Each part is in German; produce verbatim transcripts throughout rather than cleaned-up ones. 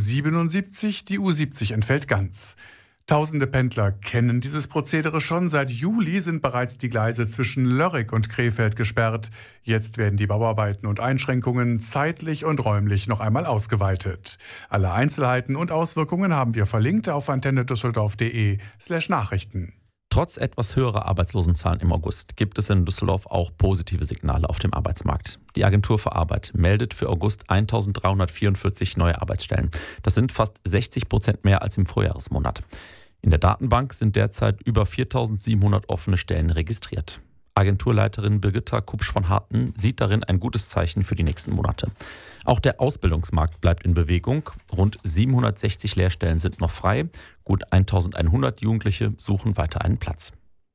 siebenundsiebzig, die U siebzig entfällt ganz. Tausende Pendler kennen dieses Prozedere schon. Seit Juli sind bereits die Gleise zwischen Lörrick und Krefeld gesperrt. Jetzt werden die Bauarbeiten und Einschränkungen zeitlich und räumlich noch einmal ausgeweitet. Alle Einzelheiten und Auswirkungen haben wir verlinkt auf antennedüsseldorf.de slash Nachrichten. Trotz etwas höherer Arbeitslosenzahlen im August gibt es in Düsseldorf auch positive Signale auf dem Arbeitsmarkt. Die Agentur für Arbeit meldet für August eintausenddreihundertvierundvierzig neue Arbeitsstellen. Das sind fast sechzig Prozent mehr als im Vorjahresmonat. In der Datenbank sind derzeit über viertausendsiebenhundert offene Stellen registriert. Agenturleiterin Birgitta Kupsch von Harten sieht darin ein gutes Zeichen für die nächsten Monate. Auch der Ausbildungsmarkt bleibt in Bewegung. Rund siebenhundertsechzig Lehrstellen sind noch frei. Gut eintausendeinhundert Jugendliche suchen weiter einen Platz.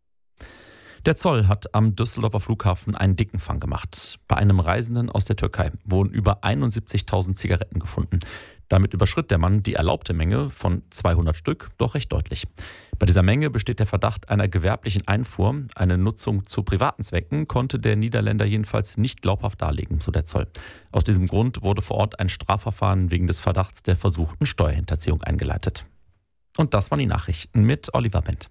Der Zoll hat am Düsseldorfer Flughafen einen dicken Fang gemacht. Bei einem Reisenden aus der Türkei wurden über einundsiebzigtausend Zigaretten gefunden. Damit überschritt der Mann die erlaubte Menge von zweihundert Stück doch recht deutlich. Bei dieser Menge besteht der Verdacht einer gewerblichen Einfuhr. Eine Nutzung zu privaten Zwecken konnte der Niederländer jedenfalls nicht glaubhaft darlegen, so der Zoll. Aus diesem Grund wurde vor Ort ein Strafverfahren wegen des Verdachts der versuchten Steuerhinterziehung eingeleitet. Und das waren die Nachrichten mit Oliver Bent.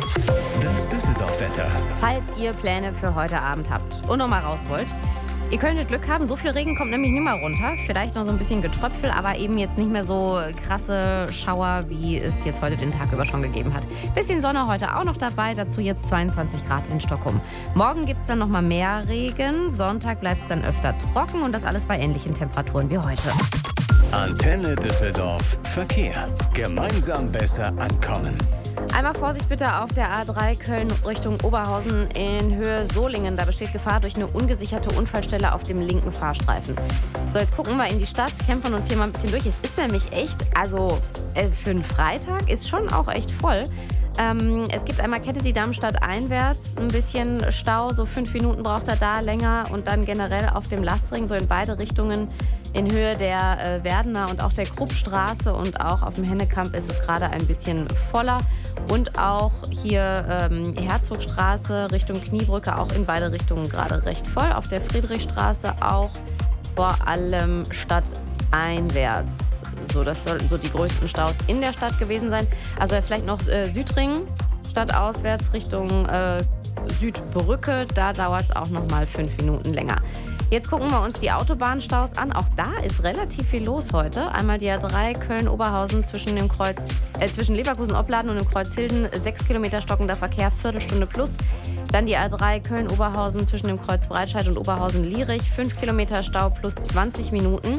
Das Düsseldorf-Wetter. Falls ihr Pläne für heute Abend habt und noch mal raus wollt, ihr könntet Glück haben, so viel Regen kommt nämlich nicht mehr runter. Vielleicht noch so ein bisschen Getröpfel, aber eben jetzt nicht mehr so krasse Schauer, wie es jetzt heute den Tag über schon gegeben hat. Bisschen Sonne heute auch noch dabei, dazu jetzt zweiundzwanzig Grad in Stockholm. Morgen gibt es dann noch mal mehr Regen, Sonntag bleibt es dann öfter trocken und das alles bei ähnlichen Temperaturen wie heute. Antenne Düsseldorf Verkehr. Gemeinsam besser ankommen. Einmal Vorsicht bitte auf der A drei Köln Richtung Oberhausen in Höhe Solingen. Da besteht Gefahr durch eine ungesicherte Unfallstelle auf dem linken Fahrstreifen. So, jetzt gucken wir in die Stadt, kämpfen uns hier mal ein bisschen durch. Es ist nämlich echt, also äh, für einen Freitag ist schon auch echt voll. Ähm, es gibt einmal Kette die Darmstadt einwärts, ein bisschen Stau, so fünf Minuten braucht er da länger und dann generell auf dem Lastring, so in beide Richtungen in Höhe der äh, Werdener und auch der Kruppstraße und auch auf dem Hennekamp ist es gerade ein bisschen voller und auch hier ähm, Herzogstraße Richtung Kniebrücke, auch in beide Richtungen gerade recht voll, auf der Friedrichstraße auch vor allem stadteinwärts. So, das sollten so die größten Staus in der Stadt gewesen sein. Also vielleicht noch äh, Südring, stadtauswärts Richtung äh, Südbrücke. Da dauert es auch noch mal fünf Minuten länger. Jetzt gucken wir uns die Autobahnstaus an. Auch da ist relativ viel los heute. Einmal die A drei Köln-Oberhausen zwischen dem Kreuz, äh, zwischen Leverkusen-Opladen und dem Kreuz Hilden. Sechs Kilometer stockender Verkehr, Viertelstunde plus. Dann die A drei Köln-Oberhausen zwischen dem Kreuz Breitscheid und Oberhausen-Lierich. Fünf Kilometer Stau plus zwanzig Minuten.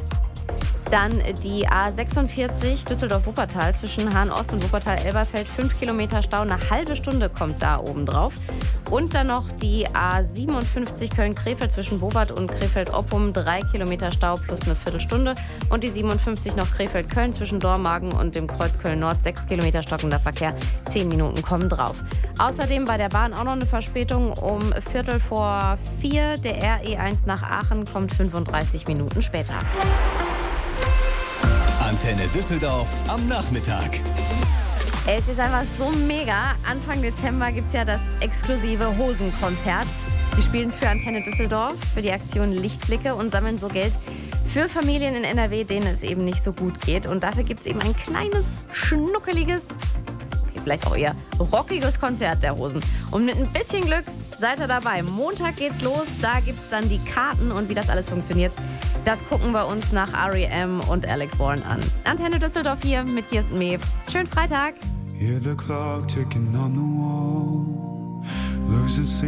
Dann die A sechsundvierzig Düsseldorf-Wuppertal zwischen Hahn-Ost und Wuppertal-Elberfeld. fünf Kilometer Stau, eine halbe Stunde kommt da oben drauf. Und dann noch die A siebenundfünfzig Köln-Krefeld zwischen Bowart und Krefeld-Oppum. drei Kilometer Stau plus eine Viertelstunde. Und die siebenundfünfzig noch Krefeld-Köln zwischen Dormagen und dem Kreuz Köln-Nord. sechs Kilometer stockender Verkehr, zehn Minuten kommen drauf. Außerdem bei der Bahn auch noch eine Verspätung um Viertel vor vier. Der R E eins nach Aachen kommt fünfunddreißig Minuten später. Antenne Düsseldorf am Nachmittag. Es ist einfach so mega. Anfang Dezember gibt es ja das exklusive Hosenkonzert. Die spielen für Antenne Düsseldorf, für die Aktion Lichtblicke und sammeln so Geld für Familien in N R W, denen es eben nicht so gut geht. Und dafür gibt es eben ein kleines, schnuckeliges, vielleicht auch eher rockiges Konzert der Hosen. Und mit ein bisschen Glück seid ihr dabei. Montag geht's los, da gibt's dann die Karten und wie das alles funktioniert. Das gucken wir uns nach R E M und Alex Warren an. Antenne Düsseldorf hier mit Kirsten Mewes. Schönen Freitag. Hear the clock ticking on the wall, losing sleep.